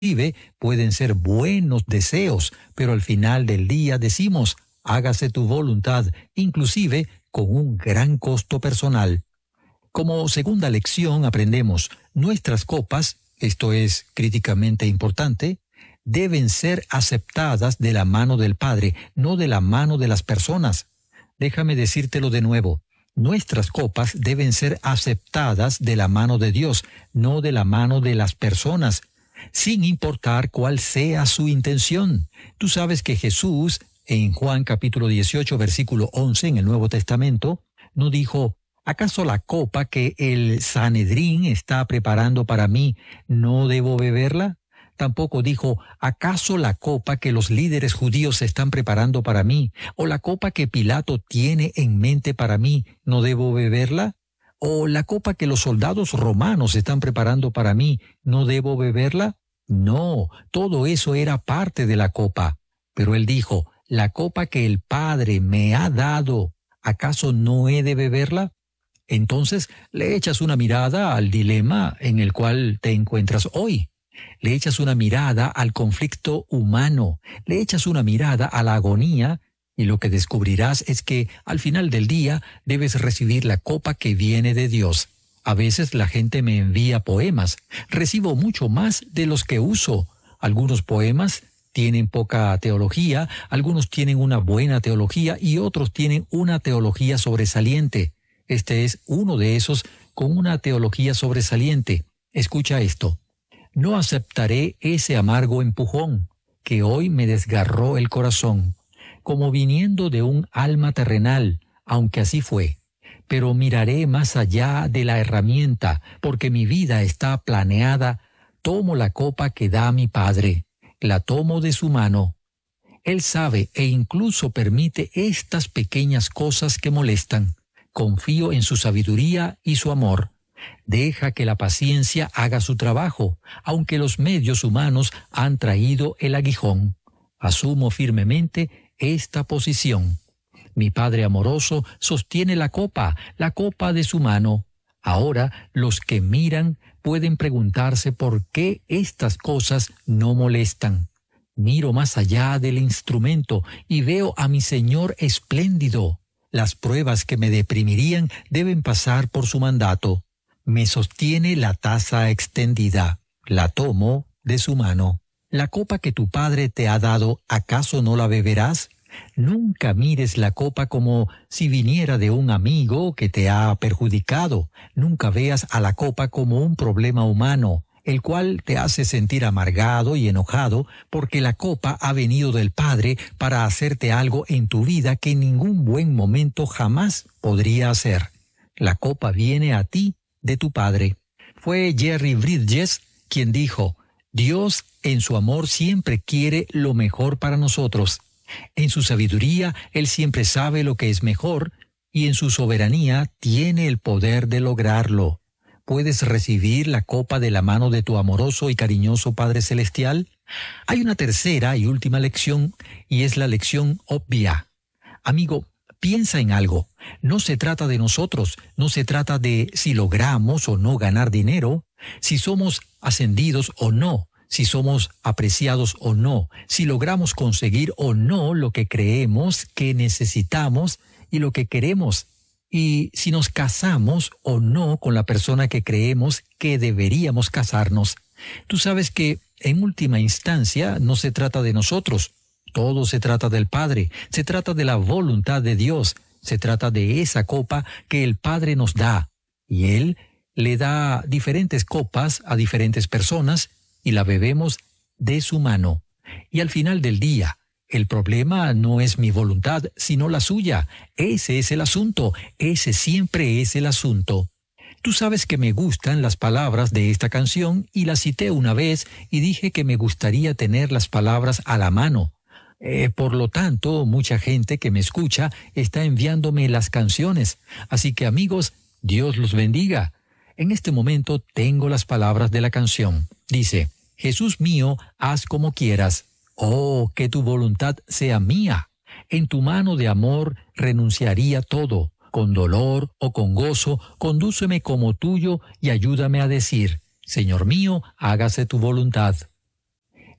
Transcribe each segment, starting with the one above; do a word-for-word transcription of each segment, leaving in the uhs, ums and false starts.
Inclusive pueden ser buenos deseos, pero al final del día decimos, hágase tu voluntad, inclusive con un gran costo personal. Como segunda lección aprendemos, nuestras copas, esto es críticamente importante, deben ser aceptadas de la mano del Padre, no de la mano de las personas. Déjame decírtelo de nuevo. Nuestras copas deben ser aceptadas de la mano de Dios, no de la mano de las personas, sin importar cuál sea su intención. Tú sabes que Jesús, en Juan capítulo dieciocho, versículo once, en el Nuevo Testamento, no dijo, ¿acaso la copa que el Sanedrín está preparando para mí, no debo beberla? Tampoco dijo, ¿acaso la copa que los líderes judíos están preparando para mí, o la copa que Pilato tiene en mente para mí, no debo beberla? ¿O la copa que los soldados romanos están preparando para mí, no debo beberla? No, todo eso era parte de la copa. Pero él dijo, ¿la copa que el Padre me ha dado, acaso no he de beberla? Entonces le echas una mirada al dilema en el cual te encuentras hoy. Le echas una mirada al conflicto humano, le echas una mirada a la agonía, y lo que descubrirás es que al final del día debes recibir la copa que viene de Dios. A veces la gente me envía poemas. Recibo mucho más de los que uso. Algunos poemas tienen poca teología, algunos tienen una buena teología y otros tienen una teología sobresaliente. Este es uno de esos con una teología sobresaliente. Escucha esto. No aceptaré ese amargo empujón que hoy me desgarró el corazón, como viniendo de un alma terrenal, aunque así fue. Pero miraré más allá de la herramienta, porque mi vida está planeada. Tomo la copa que da mi Padre, la tomo de su mano. Él sabe e incluso permite estas pequeñas cosas que molestan. Confío en su sabiduría y su amor. Deja que la paciencia haga su trabajo, aunque los medios humanos han traído el aguijón. Asumo firmemente esta posición. Mi Padre amoroso sostiene la copa, la copa de su mano. Ahora los que miran pueden preguntarse por qué estas cosas no molestan. Miro más allá del instrumento y veo a mi Señor espléndido. Las pruebas que me deprimirían deben pasar por su mandato. Me sostiene la taza extendida. La tomo de su mano. La copa que tu Padre te ha dado, ¿acaso no la beberás? Nunca mires la copa como si viniera de un amigo que te ha perjudicado. Nunca veas a la copa como un problema humano, el cual te hace sentir amargado y enojado porque la copa ha venido del Padre para hacerte algo en tu vida que ningún buen momento jamás podría hacer. La copa viene a ti de tu Padre. Fue Jerry Bridges quien dijo, Dios en su amor siempre quiere lo mejor para nosotros. En su sabiduría, Él siempre sabe lo que es mejor y en su soberanía tiene el poder de lograrlo. ¿Puedes recibir la copa de la mano de tu amoroso y cariñoso Padre Celestial? Hay una tercera y última lección y es la lección obvia. Amigo, piensa en algo. No se trata de nosotros, no se trata de si logramos o no ganar dinero, si somos ascendidos o no, si somos apreciados o no, si logramos conseguir o no lo que creemos que necesitamos y lo que queremos, y si nos casamos o no con la persona que creemos que deberíamos casarnos. Tú sabes que en última instancia no se trata de nosotros, todo se trata del Padre, se trata de la voluntad de Dios. Se trata de esa copa que el Padre nos da, y Él le da diferentes copas a diferentes personas y la bebemos de su mano. Y al final del día, el problema no es mi voluntad, sino la suya. Ese es el asunto, ese siempre es el asunto. Tú sabes que me gustan las palabras de esta canción y la cité una vez y dije que me gustaría tener las palabras a la mano. Eh, por lo tanto, mucha gente que me escucha está enviándome las canciones. Así que amigos, Dios los bendiga. En este momento tengo las palabras de la canción. Dice, Jesús mío, haz como quieras. Oh, que tu voluntad sea mía. En tu mano de amor renunciaría todo. Con dolor o con gozo, condúceme como tuyo y ayúdame a decir, Señor mío, hágase tu voluntad.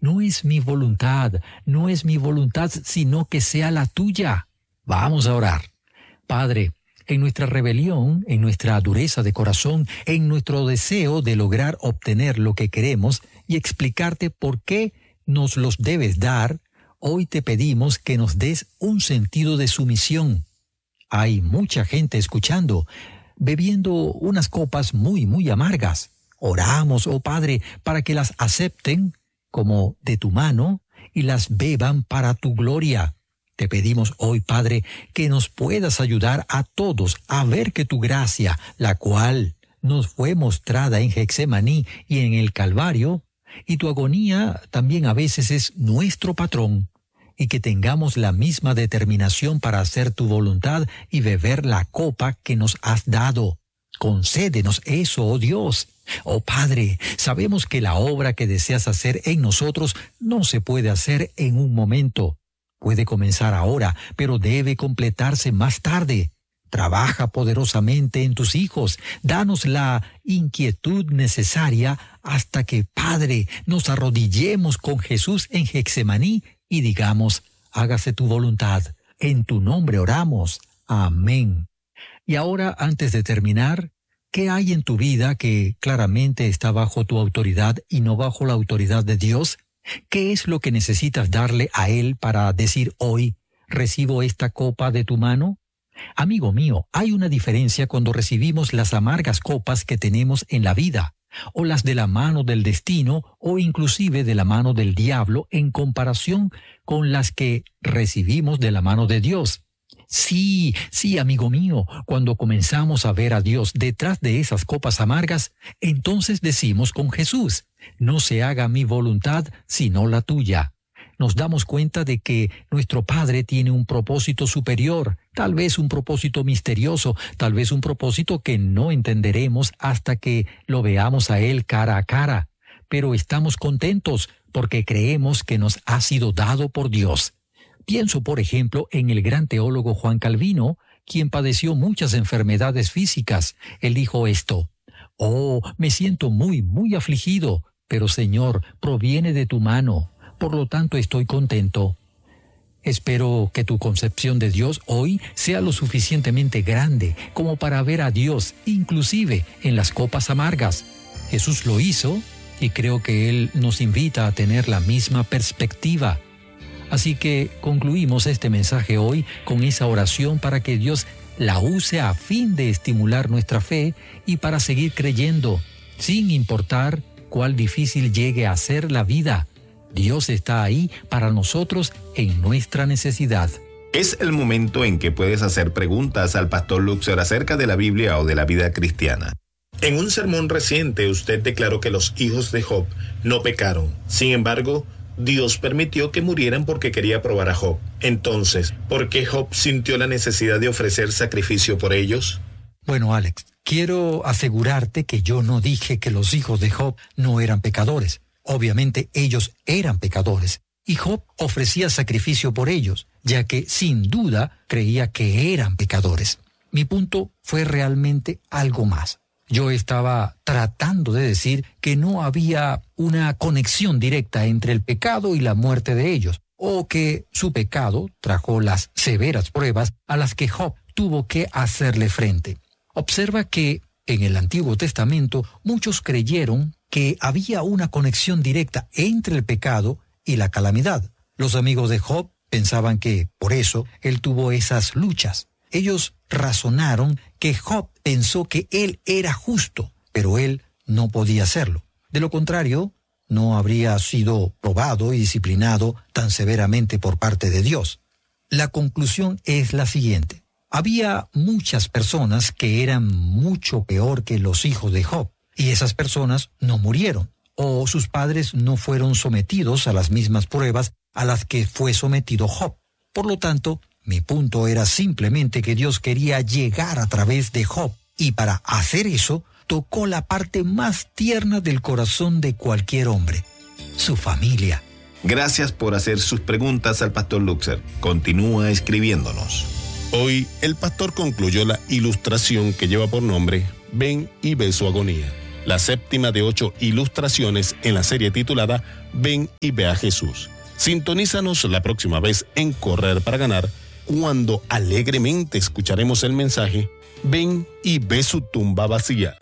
no es mi voluntad, no es mi voluntad, sino que sea la tuya. Vamos a orar. Padre, en nuestra rebelión, en nuestra dureza de corazón, en nuestro deseo de lograr obtener lo que queremos y explicarte por qué nos los debes dar, hoy te pedimos que nos des un sentido de sumisión. Hay mucha gente escuchando, bebiendo unas copas muy, muy amargas. Oramos, oh Padre, para que las acepten como de tu mano y las beban para tu gloria. Te pedimos hoy, Padre, que nos puedas ayudar a todos a ver que tu gracia, la cual nos fue mostrada en Getsemaní y en el Calvario, y tu agonía también a veces es nuestro patrón, y que tengamos la misma determinación para hacer tu voluntad y beber la copa que nos has dado. Concédenos eso, oh Dios. Oh Padre, sabemos que la obra que deseas hacer en nosotros no se puede hacer en un momento. Puede comenzar ahora, pero debe completarse más tarde. Trabaja poderosamente en tus hijos. Danos la inquietud necesaria hasta que, Padre, nos arrodillemos con Jesús en Getsemaní y digamos, hágase tu voluntad. En tu nombre oramos. Amén. Y ahora, antes de terminar, ¿qué hay en tu vida que claramente está bajo tu autoridad y no bajo la autoridad de Dios? ¿Qué es lo que necesitas darle a Él para decir hoy, recibo esta copa de tu mano? Amigo mío, hay una diferencia cuando recibimos las amargas copas que tenemos en la vida, o las de la mano del destino, o inclusive de la mano del diablo, en comparación con las que recibimos de la mano de Dios. Sí, sí, amigo mío, cuando comenzamos a ver a Dios detrás de esas copas amargas, entonces decimos con Jesús, no se haga mi voluntad, sino la tuya. Nos damos cuenta de que nuestro Padre tiene un propósito superior, tal vez un propósito misterioso, tal vez un propósito que no entenderemos hasta que lo veamos a Él cara a cara. Pero estamos contentos porque creemos que nos ha sido dado por Dios. Pienso, por ejemplo, en el gran teólogo Juan Calvino, quien padeció muchas enfermedades físicas. Él dijo esto: «Oh, me siento muy, muy afligido, pero Señor, proviene de tu mano, por lo tanto estoy contento». Espero que tu concepción de Dios hoy sea lo suficientemente grande como para ver a Dios, inclusive en las copas amargas. Jesús lo hizo y creo que Él nos invita a tener la misma perspectiva. Así que concluimos este mensaje hoy con esa oración para que Dios la use a fin de estimular nuestra fe y para seguir creyendo, sin importar cuál difícil llegue a ser la vida. Dios está ahí para nosotros en nuestra necesidad. Es el momento en que puedes hacer preguntas al pastor Luxer acerca de la Biblia o de la vida cristiana. En un sermón reciente usted declaró que los hijos de Job no pecaron. Sin embargo, Dios permitió que murieran porque quería probar a Job. Entonces, ¿por qué Job sintió la necesidad de ofrecer sacrificio por ellos? Bueno, Alex, quiero asegurarte que yo no dije que los hijos de Job no eran pecadores. Obviamente ellos eran pecadores, y Job ofrecía sacrificio por ellos, ya que sin duda creía que eran pecadores. Mi punto fue realmente algo más. Yo estaba tratando de decir que no había una conexión directa entre el pecado y la muerte de ellos, o que su pecado trajo las severas pruebas a las que Job tuvo que hacerle frente. Observa que en el Antiguo Testamento muchos creyeron que había una conexión directa entre el pecado y la calamidad. Los amigos de Job pensaban que, por eso, él tuvo esas luchas. Ellos razonaron que Job pensó que él era justo, pero él no podía hacerlo. De lo contrario, no habría sido probado y disciplinado tan severamente por parte de Dios. La conclusión es la siguiente. Había muchas personas que eran mucho peor que los hijos de Job, y esas personas no murieron, o sus padres no fueron sometidos a las mismas pruebas a las que fue sometido Job. Por lo tanto, mi punto era simplemente que Dios quería llegar a través de Job, y para hacer eso, tocó la parte más tierna del corazón de cualquier hombre, su familia. Gracias por hacer sus preguntas al pastor Luxer. Continúa escribiéndonos. Hoy, el pastor concluyó la ilustración que lleva por nombre Ven y ve su agonía, la séptima de ocho ilustraciones en la serie titulada Ven y ve a Jesús. Sintonízanos la próxima vez en Correr para Ganar, cuando alegremente escucharemos el mensaje: ven y ve su tumba vacía.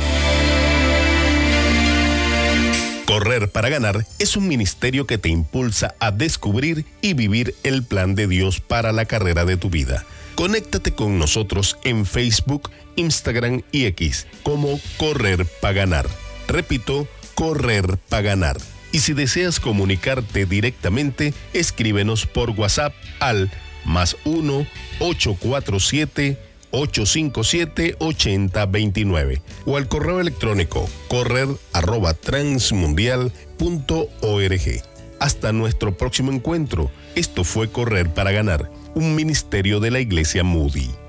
Correr para Ganar es un ministerio que te impulsa a descubrir y vivir el plan de Dios para la carrera de tu vida. Conéctate con nosotros en Facebook, Instagram y X como Correr para Ganar. Repito, Correr para Ganar. Y si deseas comunicarte directamente, escríbenos por WhatsApp al más uno ocho cuatro siete ocho cinco siete ocho cero dos nueve o al correo electrónico correr arroba transmundial punto org. Hasta nuestro próximo encuentro. Esto fue Correr para Ganar, un ministerio de la Iglesia Moody.